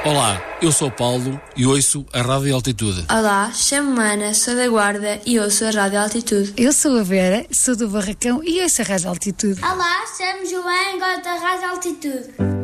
Olá, eu sou Paulo e ouço a Rádio Altitude. Olá, chamo-me Ana, sou da Guarda e ouço a Rádio Altitude. Eu sou a Vera, sou do Barracão e ouço a Rádio Altitude. Olá, chamo-me João e gosto da Rádio Altitude.